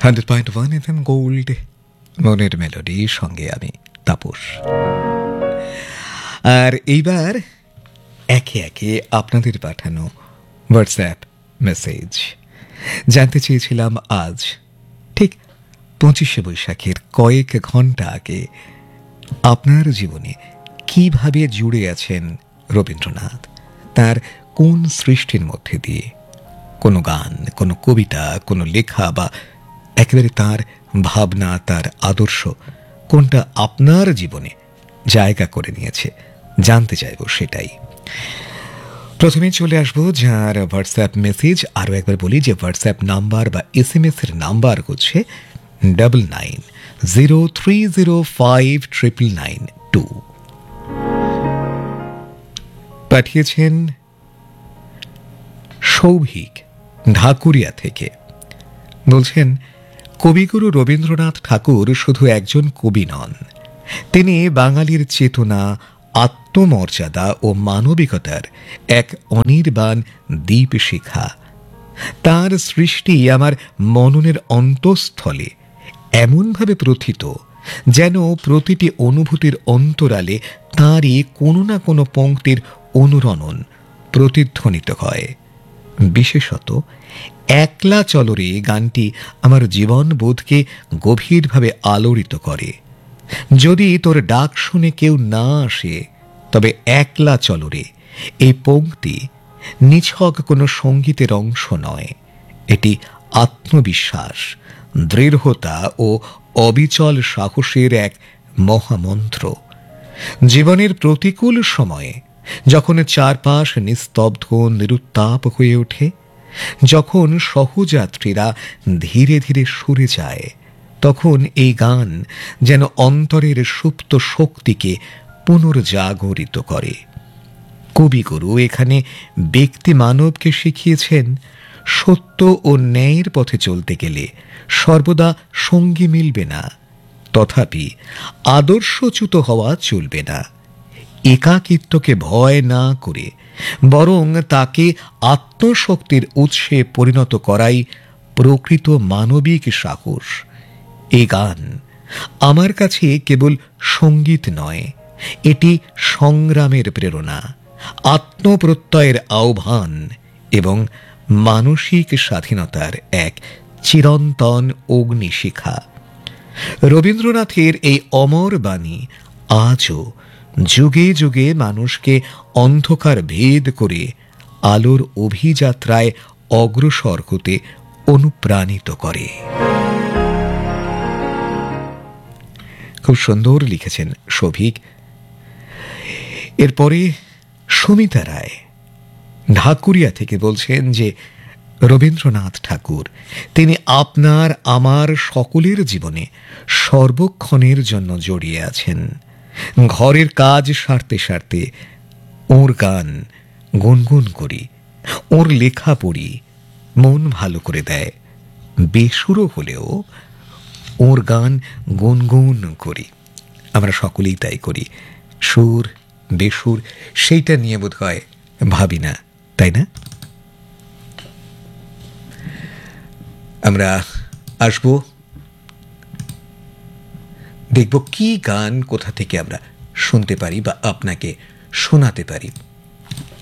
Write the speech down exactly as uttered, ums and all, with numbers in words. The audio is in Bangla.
Hundred point one F M gold, মনের মেলোডি, সঙ্গে আমি তাপস। আর এইবার একে একে আপনাদের পাঠানো হোয়াটসঅ্যাপ মেসেজ জানতে চেয়েছিলাম। আজ ঠিক পঁচিশে বৈশাখের কয়েক ঘন্টা আগে আপনার জীবনে কিভাবে জুড়ে আছেন রবীন্দ্রনাথ, তার কোন সৃষ্টির মধ্যে দিয়ে, কোনো গান, কোনো কবিতা, কোনো লেখা, বা একেবারে তার ভাবনা, তার আদর্শ কোনটা আপনার জীবনে জায়গা করে নিয়েছে, জানতে চাইব সেটাই। প্রথমে চলে আসবো যার হোয়াটসঅ্যাপ মেসেজ। আরও একবার বলি যে হোয়াটসঅ্যাপ নাম্বার বা এস এম এস এর নাম্বার হচ্ছে double nine zero three zero five triple nine two. পাঠিয়েছেন সৌভিক ঢাকুরিয়া থেকে। বলছেন, কবিগুরু রবীন্দ্রনাথ ঠাকুর শুধু একজন কবি নন, তিনি বাঙালির চেতনা, আত্মমর্যাদা ও মানবিকতার এক অনির্বাণ দীপশিখা। তার সৃষ্টি আমার মননের অন্তঃস্থলে এমনভাবে প্রথিত যেন প্রতিটি অনুভূতির অন্তরালে তাঁরই কোনো না কোনো পংক্তির অনুরণন প্রতিধ্বনিত হয়। বিশেষত একলা চলরে গানটি আমার জীবনবোধকে গভীরভাবে আলোড়িত করে। যদি তোর ডাক শুনে কেউ না আসে, তবে একলা চলরে এই পংক্তি নিছক কোনো সঙ্গীতের অংশ নয়, এটি আত্মবিশ্বাস, দৃঢ়তা ও অবিচল সাহসের এক মহামন্ত্র। জীবনের প্রতিকূল সময়ে যখন চারপাশ নিস্তব্ধ নিরুত্তাপ হয়ে ওঠে, যখন সহযাত্রীরা ধীরে ধীরে সরে যায়, তখন এই গান যেন অন্তরের সুপ্ত শক্তিকে পুনর্জাগরিত করে। কবিগুরু এখানে ব্যক্তি মানবকে শিখিয়েছেন, সত্য ও ন্যায়ের পথে চলতে গেলে সর্বদা সঙ্গী মিলবে না, তথাপি আদর্শচ্যুত হওয়া চলবে না। একাকিত্বকে ভয় না করে বরং তাকে আত্মশক্তির উৎসে পরিণত করাই প্রকৃত মানবিক সাহস। এই গান আমার কাছে কেবল সঙ্গীত নয়, এটি সংগ্রামের প্রেরণা, আত্মপ্রত্যয়ের আহ্বান এবং মানসিক স্বাধীনতার এক চিরন্তন অগ্নিশিখা। রবীন্দ্রনাথের এই অমর বাণী আজও যুগে যুগে মানুষকে অন্ধকার ভেদ করে আলোর অভিযাত্রায় অগ্রসর হতে অনুপ্রাণিত করে। খুব সুন্দর লিখেছেন সৌভিক। এরপরে সুমিতা রায় ঢাকুরিয়া থেকে বলছেন যে রবীন্দ্রনাথ ঠাকুর তিনি আপনার আমার সকলের জীবনে সর্বক্ষণের জন্য জড়িয়ে আছেন। ঘরের কাজ সারতে সারতে ওর গান গুনগুন করি, ওর লেখা পড়ি, মন ভালো করে দেয়। বেসুরো হলেও ওর গান গুনগুন করি। আমরা সকলেই তাই করি। সুর বেসুর সেইটা নিয়ে বোধ হয় ভাবি না, তাই না? আমরা আসবো, দেখব কি গান কোথা থেকে আমরা শুনতে পারি বা আপনাকে শোনাতে পারি।